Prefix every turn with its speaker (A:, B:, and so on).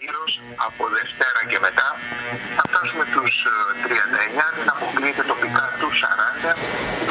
A: γύρος από Δευτέρα και μετά θα φτάσουμε τους 39, δεν αποκλείεται τοπικά τους 40